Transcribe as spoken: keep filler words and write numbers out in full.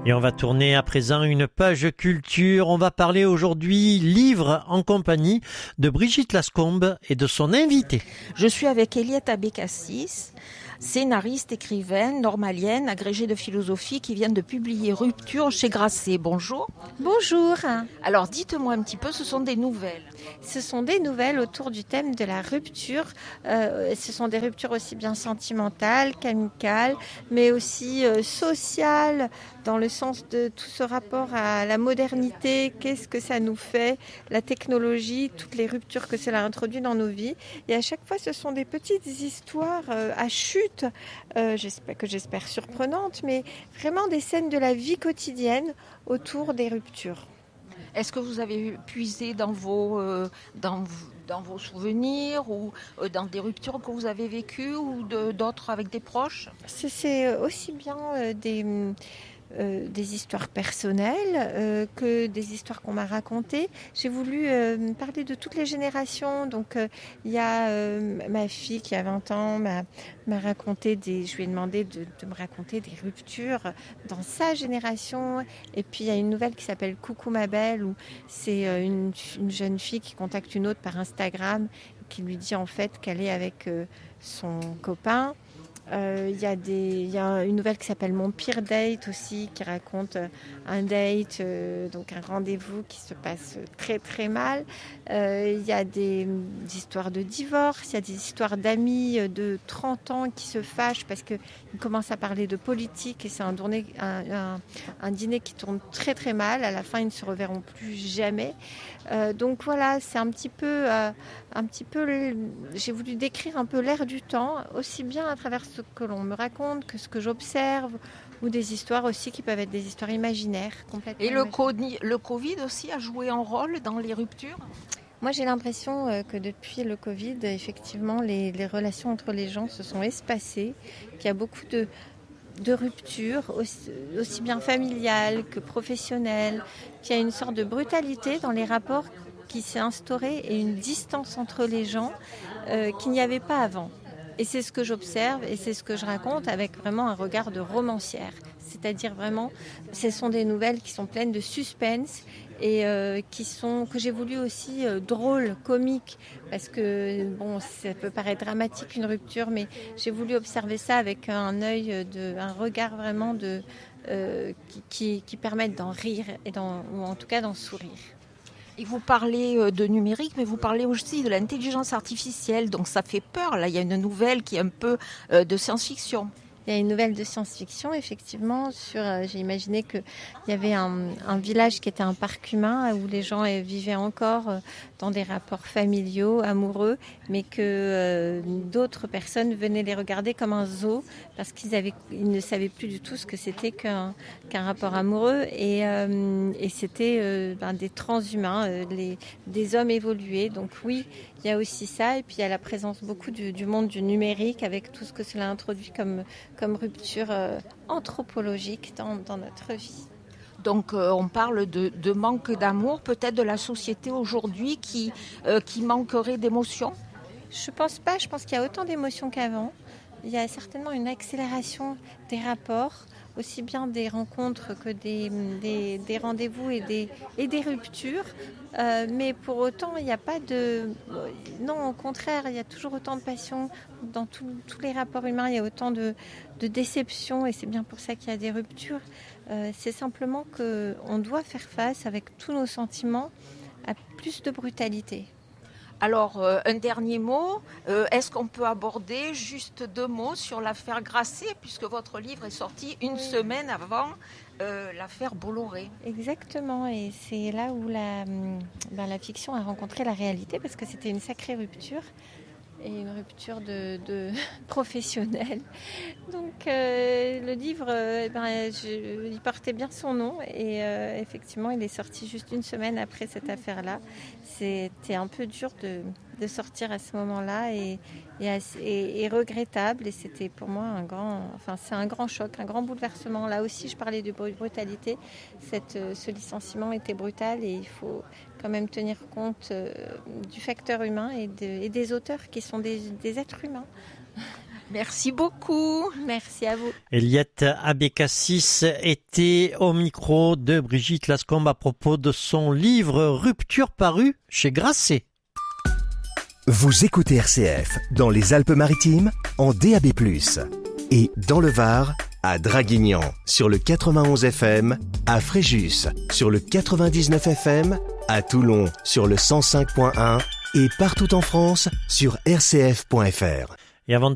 Et on va tourner à présent une page culture. On va parler aujourd'hui livre en compagnie de Brigitte Lascombe et de son invité. Je suis avec Eliette Abécassis, scénariste, écrivaine, normalienne, agrégée de philosophie qui vient de publier Rupture chez Grasset. Bonjour. Bonjour. Alors dites-moi un petit peu, ce sont des nouvelles. Ce sont des nouvelles autour du thème de la rupture. Euh, ce sont des ruptures aussi bien sentimentales qu'amicales, mais aussi euh, sociales, dans le sens de tout ce rapport à la modernité, qu'est-ce que ça nous fait, la technologie, toutes les ruptures que cela introduit dans nos vies. Et à chaque fois, ce sont des petites histoires euh, à chute, euh, j'espère, que j'espère surprenantes, mais vraiment des scènes de la vie quotidienne autour des ruptures. Est-ce que vous avez puisé dans vos, euh, dans, dans vos souvenirs ou euh, dans des ruptures que vous avez vécues ou de, d'autres avec des proches ? C'est, c'est aussi bien euh, des... Euh, des histoires personnelles euh, que des histoires qu'on m'a racontées. J'ai voulu euh, parler de toutes les générations. Donc il euh, y a euh, ma fille qui a vingt ans m'a, m'a raconté des, je lui ai demandé de, de me raconter des ruptures dans sa génération. Et puis il y a une nouvelle qui s'appelle Coucou ma belle, où c'est euh, une, une jeune fille qui contacte une autre par Instagram, qui lui dit en fait qu'elle est avec euh, son copain. Il euh, y, y a une nouvelle qui s'appelle Mon pire date aussi, qui raconte euh, un date, euh, donc un rendez-vous qui se passe très très mal. Il euh, y a des, des histoires de divorce, il y a des histoires d'amis de trente ans qui se fâchent parce qu'ils commencent à parler de politique et c'est un, tourné, un, un, un dîner qui tourne très très mal. À la fin, ils ne se reverront plus jamais. Euh, donc voilà, c'est un petit peu, euh, un petit peu, j'ai voulu décrire un peu l'air du temps, aussi bien à travers ce que l'on me raconte que ce que j'observe, ou des histoires aussi qui peuvent être des histoires imaginaires. Complètement Et le, imaginaires. co- le Covid aussi a joué un rôle dans les ruptures ? Moi, j'ai l'impression euh, que depuis le Covid, effectivement, les, les relations entre les gens se sont espacées, qu'il y a beaucoup de de rupture, aussi, aussi bien familiale que professionnelle, qu'il y a une sorte de brutalité dans les rapports qui s'est instaurée et une distance entre les gens euh, qu'il n'y avait pas avant. Et c'est ce que j'observe et c'est ce que je raconte avec vraiment un regard de romancière. C'est-à-dire vraiment, ce sont des nouvelles qui sont pleines de suspense et euh, qui sont, que j'ai voulu aussi euh, drôles, comiques, parce que bon, ça peut paraître dramatique une rupture, mais j'ai voulu observer ça avec un œil, de, un regard vraiment de, euh, qui, qui, qui permettent d'en rire et d'en, ou en tout cas d'en sourire. Et vous parlez de numérique, mais vous parlez aussi de l'intelligence artificielle, donc ça fait peur. Là, il y a une nouvelle qui est un peu euh, de science-fiction. Il y a une nouvelle de science-fiction, effectivement. Sur, euh, j'ai imaginé qu'il y avait un, un village qui était un parc humain où les gens euh, vivaient encore euh, dans des rapports familiaux, amoureux, mais que euh, d'autres personnes venaient les regarder comme un zoo parce qu'ils avaient, ils ne savaient plus du tout ce que c'était qu'un, qu'un rapport amoureux. Et, euh, et c'était euh, ben, des transhumains, euh, les, des hommes évolués. Donc oui, il y a aussi ça. Et puis il y a la présence beaucoup du, du monde du numérique avec tout ce que cela introduit comme comme rupture euh, anthropologique dans, dans notre vie. Donc euh, on parle de, de manque d'amour, peut-être de la société aujourd'hui qui, euh, qui manquerait d'émotions ? Je pense pas, je pense qu'il y a autant d'émotions qu'avant. Il y a certainement une accélération des rapports, aussi bien des rencontres que des, des, des rendez-vous et des, et des ruptures. Euh, mais pour autant, il n'y a pas de... Non, au contraire, il y a toujours autant de passion dans tout, tous les rapports humains. Il y a autant de, de déceptions et c'est bien pour ça qu'il y a des ruptures. Euh, c'est simplement qu'on doit faire face avec tous nos sentiments à plus de brutalité. Alors, euh, un dernier mot, euh, est-ce qu'on peut aborder juste deux mots sur l'affaire Grasset, puisque votre livre est sorti une oui. semaine avant euh, l'affaire Bolloré. Exactement, et c'est là où la, ben, la fiction a rencontré la réalité, parce que c'était une sacrée rupture, et une rupture de, de professionnelle. Donc euh, le livre, euh, ben, je, il portait bien son nom et euh, effectivement il est sorti juste une semaine après cette affaire-là. C'était un peu dur de, de sortir à ce moment-là et, et, assez, et, et regrettable et c'était pour moi un grand, enfin c'est un grand choc, un grand bouleversement. Là aussi je parlais de brutalité, Cette, ce licenciement était brutal et il faut quand même tenir compte euh, du facteur humain et, de, et des auteurs qui sont des, des êtres humains. Merci beaucoup. Merci à vous. Eliette Abécassis était au micro de Brigitte Lascombe à propos de son livre Rupture paru chez Grasset. Vous écoutez R C F dans les Alpes-Maritimes en D A B plus, et dans le Var à Draguignan sur le quatre-vingt-onze F M, à Fréjus sur le quatre-vingt-dix-neuf F M, à Toulon sur le cent cinq point un et partout en France sur r c f point f r. Et avant de